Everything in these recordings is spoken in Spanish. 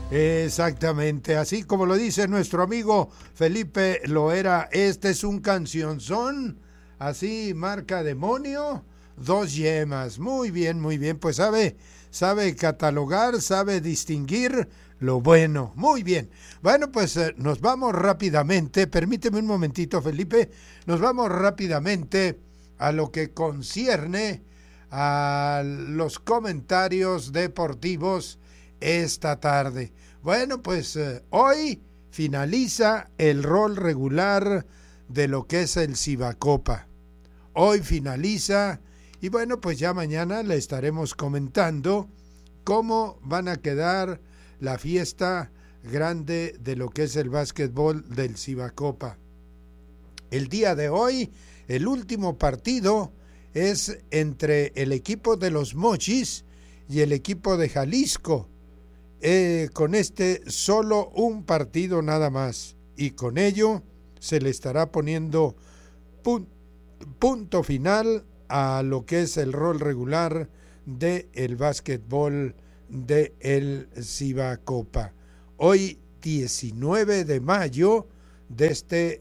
Exactamente, así como lo dice nuestro amigo Felipe Loera, este es un cancionzón, así marca demonio, 2 yemas, muy bien, pues sabe catalogar, sabe distinguir lo bueno, muy bien. Bueno, pues nos vamos rápidamente, permíteme un momentito, Felipe, nos vamos rápidamente a lo que concierne a los comentarios deportivos esta tarde. Bueno, pues hoy finaliza el rol regular de lo que es el Cibacopa. Hoy finaliza y bueno, pues ya mañana le estaremos comentando cómo van a quedar la fiesta grande de lo que es el básquetbol del Cibacopa. El día de hoy, el último partido es entre el equipo de los Mochis y el equipo de Jalisco. Con solo un partido nada más, y con ello se le estará poniendo punto final a lo que es el rol regular del básquetbol de el Cibacopa. Hoy 19 de mayo de este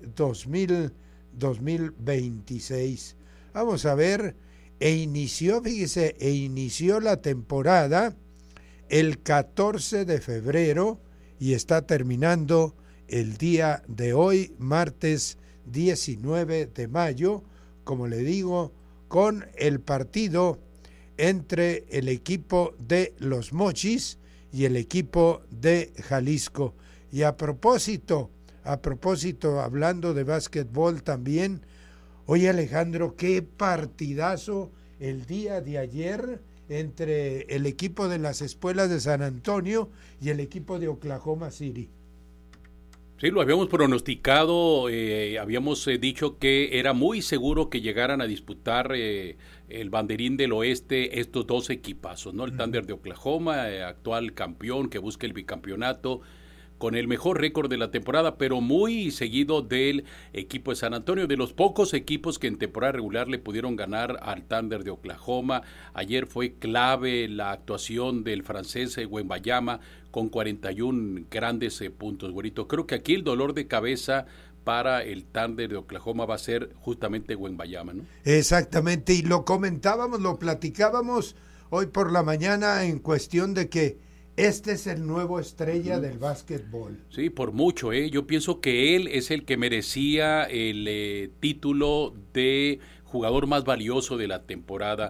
2026. Vamos a ver, inició la temporada el 14 de febrero y está terminando el día de hoy, martes 19 de mayo, como le digo, con el partido entre el equipo de los Mochis y el equipo de Jalisco. Y a propósito, hablando de básquetbol también, oye Alejandro, qué partidazo el día de ayer entre el equipo de las Espuelas de San Antonio y el equipo de Oklahoma City. Sí, lo habíamos pronosticado, habíamos dicho que era muy seguro que llegaran a disputar el banderín del oeste estos dos equipazos, ¿no? El Thunder de Oklahoma, actual campeón que busca el bicampeonato, con el mejor récord de la temporada, pero muy seguido del equipo de San Antonio, de los pocos equipos que en temporada regular le pudieron ganar al Thunder de Oklahoma. Ayer fue clave la actuación del francés Wembanyama con 41 grandes puntos, güerito. Creo que aquí el dolor de cabeza para el Thunder de Oklahoma va a ser justamente Wembanyama, ¿no? Exactamente, y lo comentábamos, lo platicábamos hoy por la mañana en cuestión de que este es el nuevo estrella del básquetbol. Sí, por mucho, yo pienso que él es el que merecía el título de jugador más valioso de la temporada.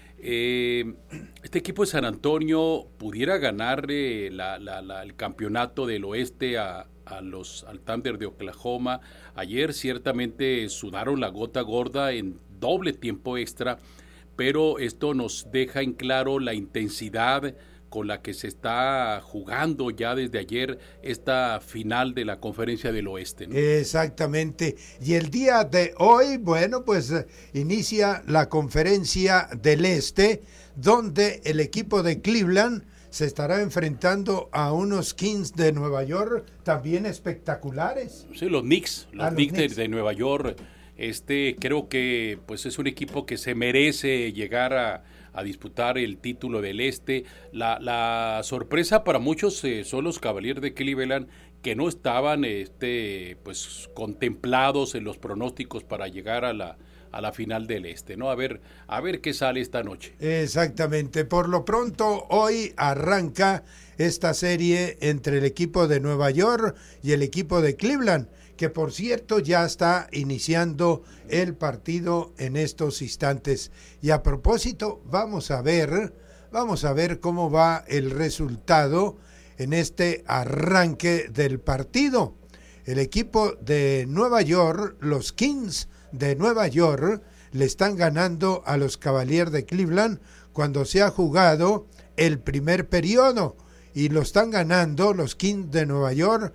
Este equipo de San Antonio pudiera ganar el campeonato del oeste al Thunder de Oklahoma. Ayer ciertamente sudaron la gota gorda en doble tiempo extra, pero esto nos deja en claro la intensidad con la que se está jugando ya desde ayer esta final de la Conferencia del Oeste, ¿no? Exactamente. Y el día de hoy, bueno, pues inicia la Conferencia del Este, donde el equipo de Cleveland se estará enfrentando a unos Kings de Nueva York, también espectaculares. Sí, los Knicks de Nueva York. Creo que pues es un equipo que se merece llegar a disputar el título del Este. La sorpresa para muchos son los Cavaliers de Cleveland, que no estaban pues contemplados en los pronósticos para llegar a la final del Este, ¿no? A ver qué sale esta noche. Exactamente. Por lo pronto, hoy arranca esta serie entre el equipo de Nueva York y el equipo de Cleveland, que por cierto ya está iniciando el partido en estos instantes. Y a propósito, vamos a ver cómo va el resultado en este arranque del partido. El equipo de Nueva York, los Kings de Nueva York, le están ganando a los Cavaliers de Cleveland cuando se ha jugado el primer periodo. Y lo están ganando los Kings de Nueva York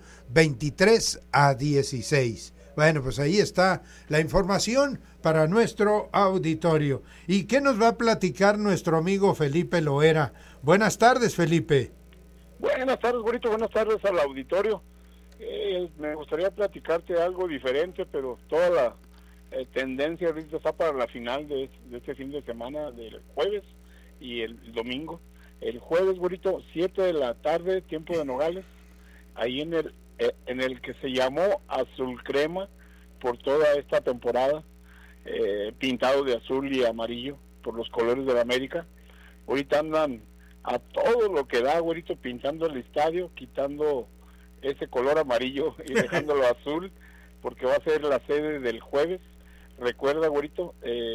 23-16. Bueno, pues ahí está la información para nuestro auditorio. ¿Y qué nos va a platicar nuestro amigo Felipe Loera? Buenas tardes, Felipe. Buenas tardes, bonito. Buenas tardes al auditorio. Me gustaría platicarte algo diferente, pero toda la tendencia ahorita está para la final de este fin de semana, del jueves y el domingo. el jueves, güerito, 7 de la tarde, tiempo de Nogales, ahí en el que se llamó Azul Crema por toda esta temporada, pintado de azul y amarillo por los colores de la América. Ahorita andan a todo lo que da, güerito, pintando el estadio, quitando ese color amarillo y dejándolo azul, porque va a ser la sede del jueves. Recuerda, güerito,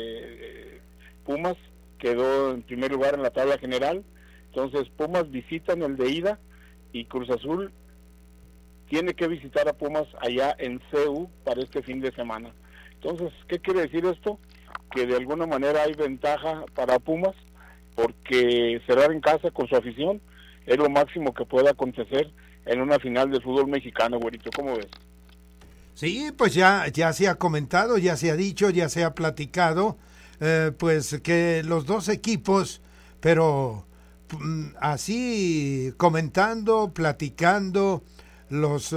Pumas quedó en primer lugar en la tabla general, entonces Pumas visitan el de ida y Cruz Azul tiene que visitar a Pumas allá en CEU para este fin de semana. Entonces, ¿qué quiere decir esto? Que de alguna manera hay ventaja para Pumas, porque cerrar en casa con su afición es lo máximo que pueda acontecer en una final del fútbol mexicano, güerito. ¿Cómo ves? Sí, pues ya se ha comentado, ya se ha dicho, ya se ha platicado, pues que los dos equipos, pero así comentando, platicando, los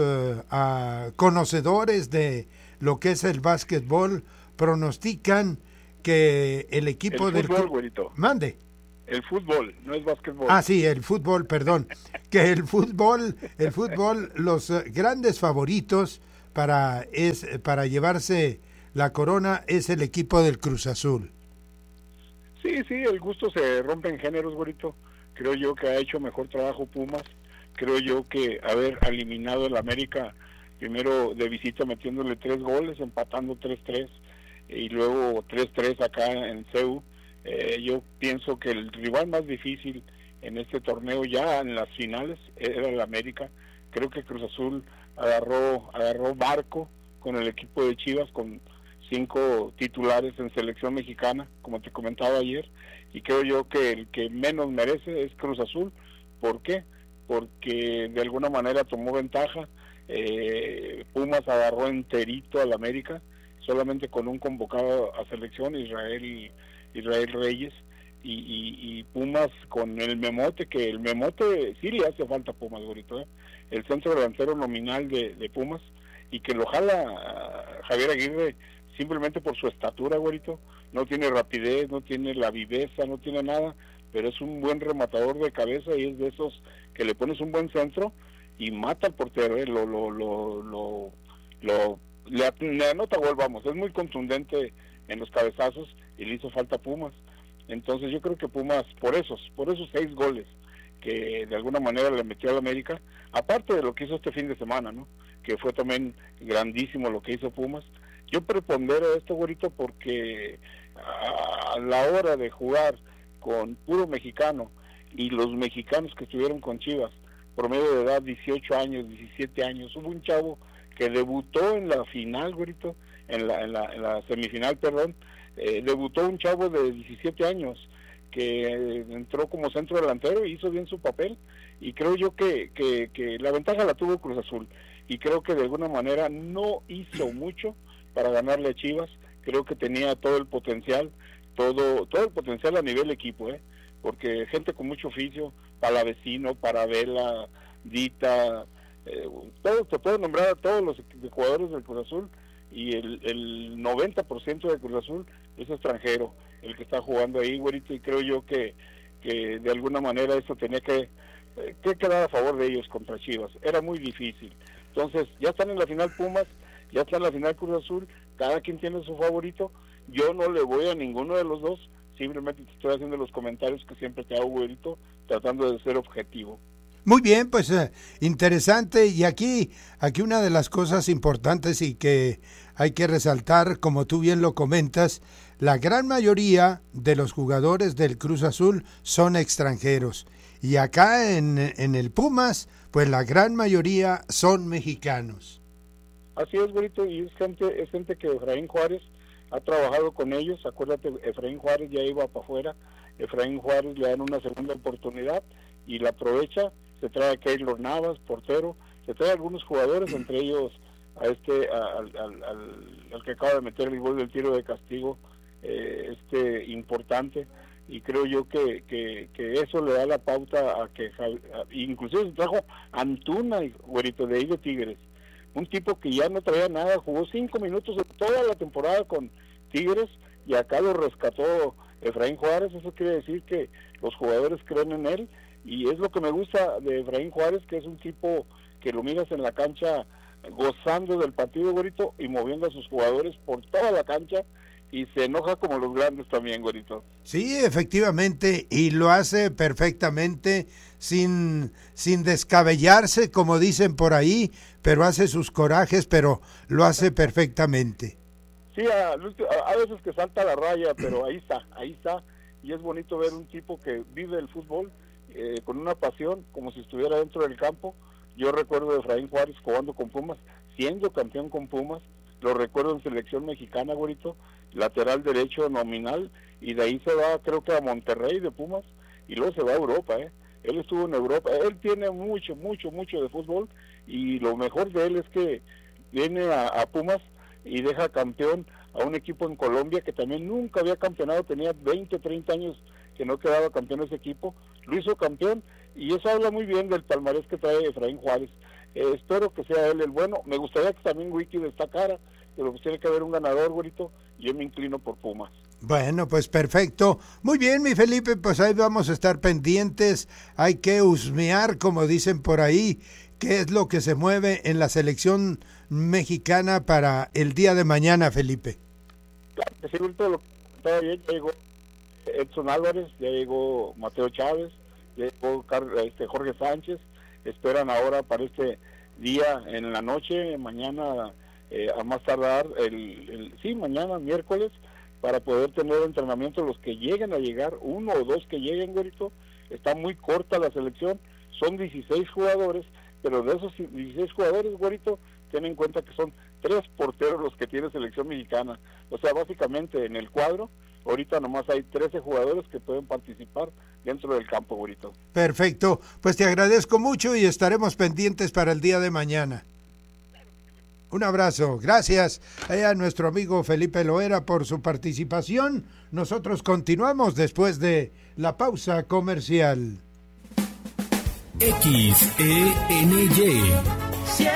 conocedores de lo que es el básquetbol pronostican que el equipo del fútbol, güerito. Mande. El fútbol, no es básquetbol. Ah, sí, el fútbol, perdón. Que el fútbol, los grandes favoritos para llevarse la corona es el equipo del Cruz Azul. Sí, el gusto se rompe en géneros, güerito. Creo yo que ha hecho mejor trabajo Pumas. Creo yo que haber eliminado el América primero de visita metiéndole 3 goles, empatando 3-3 y luego 3-3 acá en CEU. Yo pienso que el rival más difícil en este torneo ya en las finales era el América. Creo que Cruz Azul agarró barco con el equipo de Chivas, con 5 titulares en selección mexicana, como te comentaba ayer, y creo yo que el que menos merece es Cruz Azul. ¿Por qué? Porque de alguna manera tomó ventaja. Pumas agarró enterito al América, solamente con un convocado a selección, Israel Reyes, y Pumas con el Memote, que el Memote sí le hace falta a Pumas, güerito, el centro delantero nominal de Pumas, y que lo jala Javier Aguirre simplemente por su estatura, güerito. No tiene rapidez, no tiene la viveza, no tiene nada, pero es un buen rematador de cabeza y es de esos que le pones un buen centro y mata al portero, le anota gol, vamos, es muy contundente en los cabezazos y le hizo falta a Pumas. Entonces yo creo que Pumas, por esos 6 goles que de alguna manera le metió a la América, aparte de lo que hizo este fin de semana, ¿no?, que fue también grandísimo lo que hizo Pumas. Yo prepondero esto, güerito, porque a la hora de jugar con puro mexicano y los mexicanos que estuvieron con Chivas, promedio de edad 18 años, 17 años, hubo un chavo que debutó en la final, güerito, en la semifinal, perdón, debutó un chavo de 17 años que entró como centro delantero y hizo bien su papel, y creo yo que la ventaja la tuvo Cruz Azul, y creo que de alguna manera no hizo mucho para ganarle a Chivas. Creo que tenía todo el potencial, todo el potencial a nivel equipo, porque gente con mucho oficio, Palavecino, Paravela, Dita, todos, te puedo nombrar a todos los jugadores del Cruz Azul, y el 90% de Cruz Azul es extranjero, el que está jugando ahí, güerito, y creo yo que de alguna manera eso tenía que quedar a favor de ellos contra Chivas. Era muy difícil. Entonces, ya están en la final Pumas, ya está en la final Cruz Azul, cada quien tiene su favorito. Yo no le voy a ninguno de los dos, simplemente te estoy haciendo los comentarios que siempre te hago, güerito, tratando de ser objetivo. Muy bien, pues interesante, y aquí una de las cosas importantes y que hay que resaltar, como tú bien lo comentas, la gran mayoría de los jugadores del Cruz Azul son extranjeros, y acá en el Pumas, pues la gran mayoría son mexicanos. Así es, güerito, y es gente que Efraín Juárez ha trabajado con ellos. Acuérdate, Efraín Juárez ya iba para afuera, Efraín Juárez le dan una segunda oportunidad y la aprovecha. Se trae a Keylor Navas, portero, se trae a algunos jugadores, entre ellos a al que acaba de meter el gol del tiro de castigo, importante, y creo yo que eso le da la pauta a que inclusive se trajo Antuna, güerito, de ahí de Tigres, un tipo que ya no traía nada, jugó 5 minutos de toda la temporada con Tigres y acá lo rescató Efraín Juárez, eso quiere decir que los jugadores creen en él, y es lo que me gusta de Efraín Juárez, que es un tipo que lo miras en la cancha gozando del partido, güerito, y moviendo a sus jugadores por toda la cancha, y se enoja como los grandes también, güerito. Sí, efectivamente, y lo hace perfectamente, sin descabellarse, como dicen por ahí, pero hace sus corajes, pero lo hace perfectamente. Sí, a veces que salta la raya, pero ahí está, y es bonito ver un tipo que vive el fútbol con una pasión, como si estuviera dentro del campo. Yo recuerdo de Efraín Juárez jugando con Pumas, siendo campeón con Pumas, lo recuerdo en selección mexicana, güerito, lateral derecho nominal, y de ahí se va, creo que a Monterrey de Pumas, y luego se va a Europa, Él estuvo en Europa, él tiene mucho de fútbol, y lo mejor de él es que viene a Pumas y deja campeón a un equipo en Colombia que también nunca había campeonado, tenía 20, 30 años que no quedaba campeón ese equipo, lo hizo campeón, y eso habla muy bien del palmarés que trae Efraín Juárez. Espero que sea él el bueno. Me gustaría que también Wiki destacara, pero pues tiene que haber un ganador, güerito, y yo me inclino por Pumas. Bueno, pues perfecto. Muy bien, mi Felipe, pues ahí vamos a estar pendientes. Hay que husmear, como dicen por ahí, qué es lo que se mueve en la selección mexicana para el día de mañana, Felipe. Claro que sí, todo lo que estaba bien. Ya llegó Edson Álvarez, ya llegó Mateo Chávez, ya llegó Jorge Sánchez. Esperan ahora para este día en la noche, mañana a más tardar, mañana miércoles, para poder tener entrenamiento los que lleguen a llegar, 1 o 2 que lleguen, güerito. Está muy corta la selección, son 16 jugadores, pero de esos 16 jugadores, güerito, ten en cuenta que son 3 porteros los que tiene selección mexicana. O sea, básicamente en el cuadro, ahorita nomás hay 13 jugadores que pueden participar dentro del campo, güerito. Perfecto, pues te agradezco mucho y estaremos pendientes para el día de mañana. Un abrazo, gracias a nuestro amigo Felipe Loera por su participación. Nosotros continuamos después de la pausa comercial. XENY